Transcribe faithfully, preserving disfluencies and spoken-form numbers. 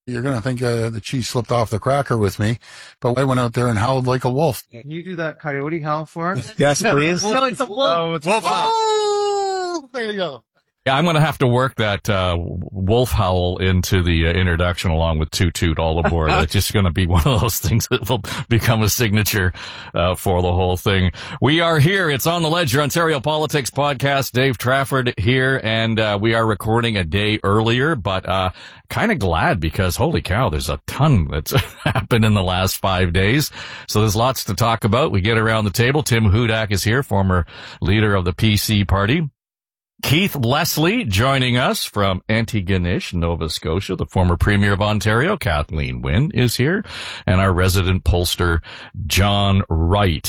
You're going to think uh, the cheese slipped off the cracker with me, but I went out there and howled like a wolf. Can you do that coyote howl for us? Yes, please. No, it's a wolf. Oh, it's Wolf! Oh! There you go. Yeah, I'm going to have to work that uh, wolf howl into the uh, introduction along with Toot Toot all aboard. It's just going to be one of those things that will become a signature uh, for the whole thing. We are here. It's On the Ledge, your Ontario Politics podcast. Dave Trafford here, and uh, we are recording a day earlier, but uh, kind of glad because, holy cow, there's a ton that's happened in the last five days. So there's lots to talk about. We get around the table. Tim Hudak is here, former leader of the P C party. Keith Leslie joining us from Antigonish, Nova Scotia. The former Premier of Ontario, Kathleen Wynne, is here. And our resident pollster, John Wright.